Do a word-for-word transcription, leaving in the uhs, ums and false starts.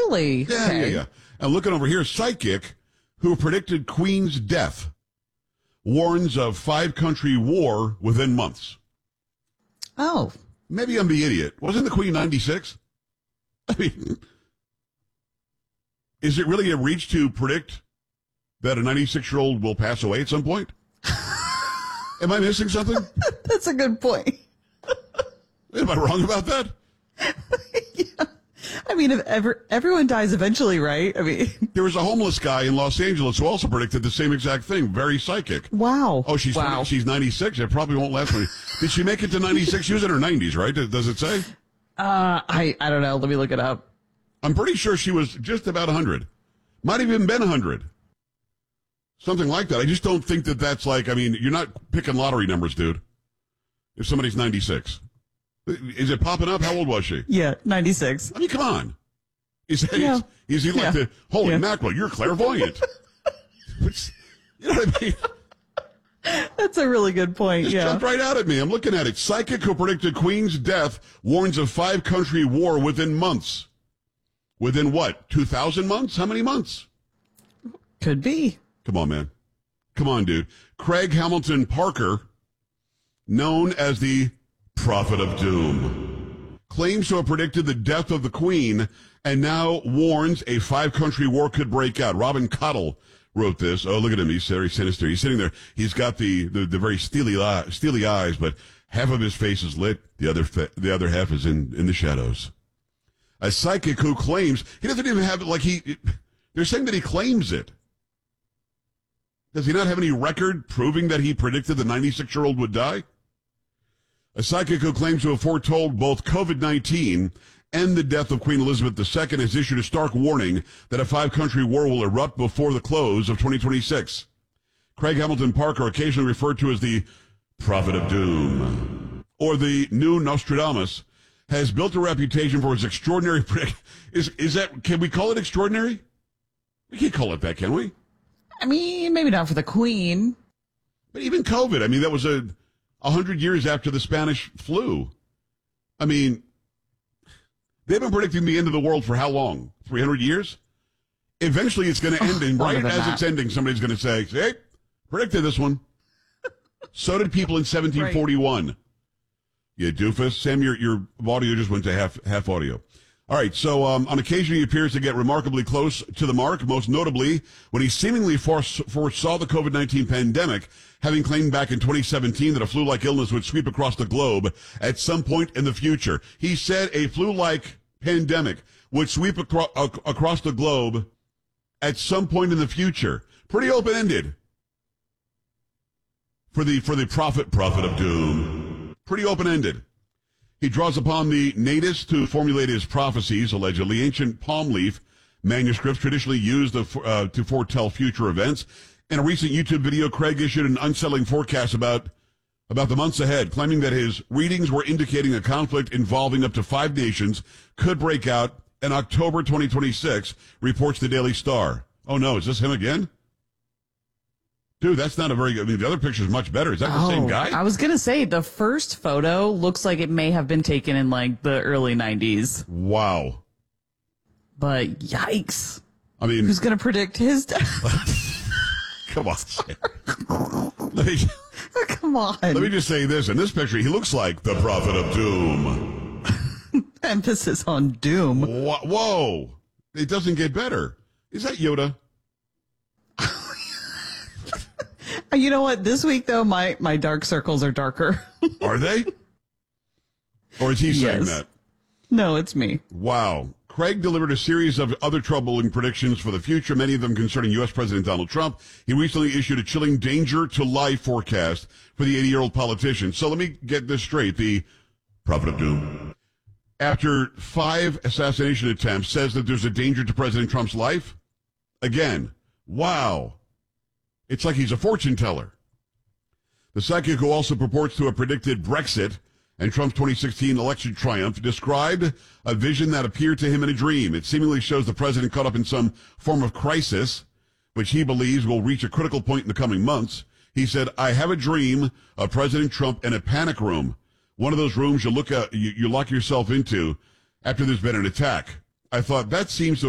Really? Yeah, Okay. yeah, yeah. And looking over here, psychic who predicted Queen's death warns of five-country war within months. Oh. Maybe I'm the idiot. Wasn't the Queen ninety-six? I mean, is it really a reach to predict that a ninety-six-year-old will pass away at some point? Am I missing something? That's a good point. Am I wrong about that? Yeah. I mean, if ever, everyone dies eventually, right? I mean, there was a homeless guy in Los Angeles who also predicted the same exact thing. Very psychic. Wow. Oh, she's wow. she's ninety-six. It probably won't last. Did she make it to ninety-six? She was in her nineties, right? Does it say? Uh, I I don't know. Let me look it up. I'm pretty sure she was just about one hundred. Might have even been one hundred. Something like that. I just don't think that that's like, I mean, you're not picking lottery numbers, dude. If somebody's ninety-six. Is it popping up? How old was she? Yeah, ninety-six. I mean, come on. Is, Yeah. is, is he like Yeah. the, holy Yeah. mackerel, you're clairvoyant. Which, you know what I mean? That's a really good point, Just yeah. jumped right out at me. I'm looking at it. Psychic who predicted Queen's death warns of five-country war within months. Within what? two thousand months? How many months? Could be. Come on, man. Come on, dude. Craig Hamilton Parker, known as the Prophet of Doom, claims to have predicted the death of the Queen and now warns a five-country war could break out. Robin Cottle wrote this. Oh, look at him. He's very sinister. He's sitting there. He's got the, the, the very steely, eye, steely eyes, but half of his face is lit. The other, fa- the other half is in, in the shadows. A psychic who claims, he doesn't even have it like he, they're saying that he claims it. Does he not have any record proving that he predicted the ninety-six-year-old would die? A psychic who claims to have foretold both COVID nineteen and the death of Queen Elizabeth the Second has issued a stark warning that a five-country war will erupt before the close of twenty twenty-six. Craig Hamilton Parker, occasionally referred to as the Prophet of Doom, or the new Nostradamus, has built a reputation for his extraordinary predict. Is, is that, can we call it extraordinary? We can't call it that, can we? I mean, maybe not for the Queen. But even COVID, I mean, that was a, a hundred years after the Spanish flu. I mean, they've been predicting the end of the world for how long? three hundred years? Eventually it's going to end, and right as it's ending, somebody's going to say, hey, predicted this one. So did people in seventeen forty-one. Right. You doofus. Sam, your, your audio just went to half, half audio. All right, so um, on occasion he appears to get remarkably close to the mark, most notably when he seemingly foresaw the COVID nineteen pandemic, having claimed back in twenty seventeen that a flu-like illness would sweep across the globe at some point in the future. He said a flu-like pandemic would sweep acro- ac- across the globe at some point in the future. Pretty open-ended for the for the prophet, prophet of doom. Pretty open-ended. He draws upon the natives to formulate his prophecies, allegedly. Ancient palm leaf manuscripts traditionally used to, uh, to foretell future events. In a recent YouTube video, Craig issued an unsettling forecast about, about the months ahead, claiming that his readings were indicating a conflict involving up to five nations could break out in October twenty twenty-six, reports the Daily Star. Oh no, is this him again? Dude, that's not a very good. I mean, the other picture is much better. Is that the oh, same guy? I was going to say, the first photo looks like it may have been taken in, like, the early nineties. Wow. But, yikes. I mean... Who's going to predict his death? Come on. let, me, Come on. let me just say this. In this picture, he looks like the Prophet of Doom. Emphasis on doom. Whoa. Whoa. It doesn't get better. Is that Yoda? You know what? This week, though, my, my dark circles are darker. Are they? Or is he saying yes. that? No, it's me. Wow. Craig delivered a series of other troubling predictions for the future, many of them concerning U S. President Donald Trump. He recently issued a chilling danger to life forecast for the eighty-year-old politician. So let me get this straight. The Prophet of Doom, after five assassination attempts, says that there's a danger to President Trump's life. Again, wow. It's like he's a fortune teller. The psychic, who also purports to have predicted Brexit and Trump's twenty sixteen election triumph, described a vision that appeared to him in a dream. It seemingly shows the president caught up in some form of crisis, which he believes will reach a critical point in the coming months. He said, I have a dream of President Trump in a panic room. One of those rooms you look at, you, you lock yourself into after there's been an attack. I thought that seems to